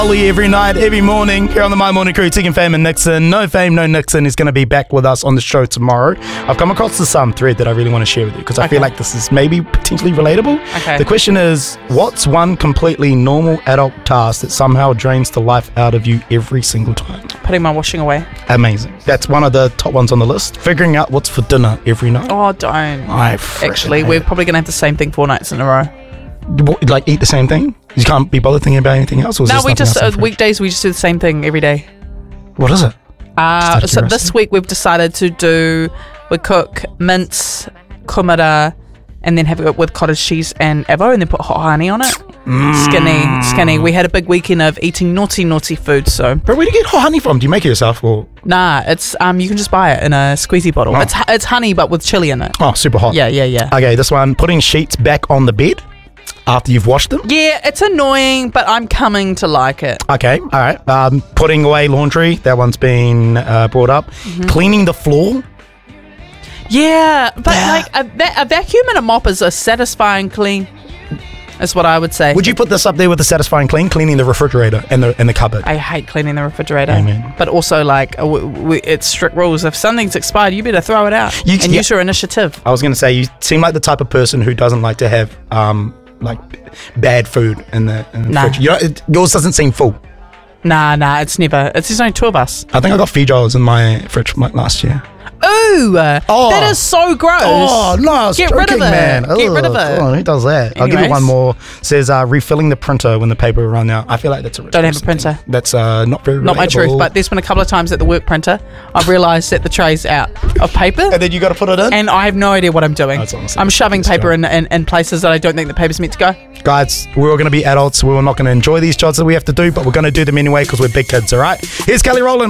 Ollie every night, every morning here on the My Morning Crew. Tegan, Fame and Nixon. No Fame, no Nixon is going to be back with us on the show tomorrow. I've come across this thread that I really want to share with you because I feel like this is maybe potentially relatable. Okay. The question is, what's one completely normal adult task that somehow drains the life out of you every single time? Putting my washing away. Amazing. That's one of the top ones on the list. Figuring out what's for dinner every night. Oh, don't. Actually, we're probably going to have the same thing 4 nights in a row. Like eat the same thing? You can't be bothered thinking about anything else? Or No, we just, weekdays, we just do the same thing every day. What is it? So this week we've decided to cook mince, kumara, and then have it with cottage cheese and avo, and then put hot honey on it. Skinny. We had a big weekend of eating naughty food, so. But where do you get hot honey from? Do you make it yourself or? Nah, it's you can just buy it in a squeezy bottle. Oh. It's honey but with chili in it. Oh, super hot. Yeah. Okay, this one, putting sheets back on the bed after you've washed them. Yeah, it's annoying, but I'm coming to like it. Okay, all right. Putting away laundry, that one's been brought up. Cleaning the floor. Yeah, but like a vacuum and a mop is a satisfying clean. Is what I would say. Would you put this up there with the satisfying cleaning the refrigerator and the cupboard? I hate cleaning the refrigerator. Amen. But also, like, it's strict rules. If something's expired, you better throw it out and use your initiative. I was going to say, you seem like the type of person who doesn't like to have like bad food in the fridge. Yours doesn't seem full. Nah, there's only 2 of us. I think I got Feijoas in my fridge last year. Ooh, that is so gross. Oh, no, I was Get rid of it. man. Get rid of it. Oh, who does that? I'll give you one more. It says refilling the printer when the paper run out. I feel like that's a Don't have a printer. That's not very relatable. Not my truth, but there's been a couple of times at the work printer I've realised that the tray's out of paper. And then you got to put it in? And I have no idea what I'm doing. I'm shoving paper in places that I don't think the paper's meant to go. Guys, we're all going to be adults. We're not going to enjoy these jobs that we have to do, but we're going to do them anyway because we're big kids, all right? Here's Kelly Rowland.